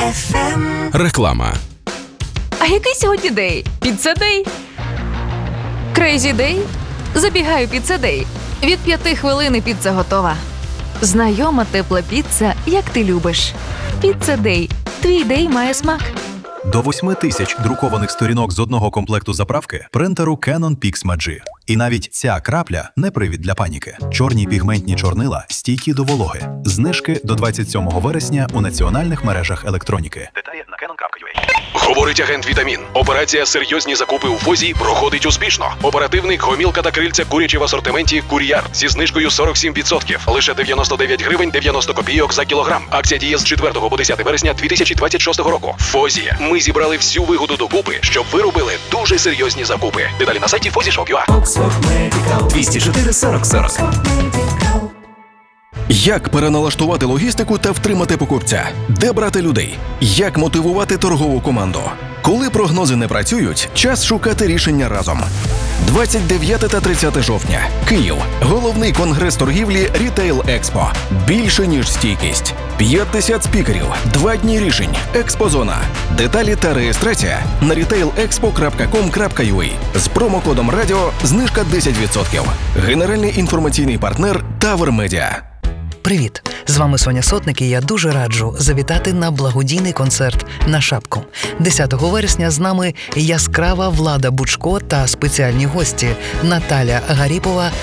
FM. Реклама. А який сьогодні день? Піцца-дей? Крейзі-дей? Забігаю піцца-дей. Від 5 хвилин піца готова. Знайома тепла піца, як ти любиш. Піцца-дей. Твій дей має смак. До 8 тисяч друкованих сторінок з одного комплекту заправки принтеру Canon Pixma G. І навіть ця крапля – не привід для паніки. Чорні пігментні чорнила стійкі до вологи. Знижки до 27 вересня у національних мережах електроніки. Деталі на canon.ua. Говорить агент Вітамін. Операція «Серйозні закупи у ФОЗі» проходить успішно. Оперативник, гомілка та крильця курячі в асортименті «Кур'яр» зі знижкою 47%. Лише 99 гривень 90 копійок за кілограм. Акція діє з 4 по 10 вересня 2026 року. ФОЗі. Ми зібрали всю вигоду докупи, щоб ви робили дуже серйозні закупи. Деталі на сайті FOZI.shop.ua. 204 40 40. Як переналаштувати логістику та втримати покупця? Де брати людей? Як мотивувати торгову команду? Коли прогнози не працюють, час шукати рішення разом. 29 та 30 жовтня. Київ. Головний конгрес торгівлі Retail Expo. Більше, ніж стійкість. 50 спікерів. 2 дні рішень. Експозона. Деталі та реєстрація на retailexpo.com.ua. З промокодом радіо знижка 10%. Генеральний інформаційний партнер Тавер Медіа. Привіт! З вами Соня Сотник, і я дуже раджу завітати на благодійний концерт на Шапку. 10 вересня з нами яскрава Влада Бучко та спеціальні гості Наталя Гаріпова